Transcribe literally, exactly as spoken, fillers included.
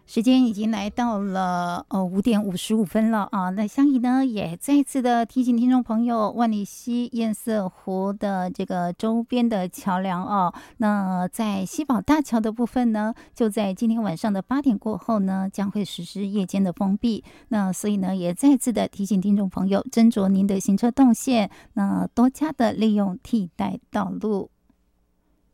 时间已经来到了呃五点五十五分了啊，那香怡呢也再次的提醒听众朋友，万里溪堰塞湖的这个周边的桥梁哦，那在西宝大桥的部分呢，就在今天晚上的八点过后呢，将会实施夜间的封闭。那所以呢，也再次的提醒听众朋友，斟酌您的行车动线，那多加的利用替代道路。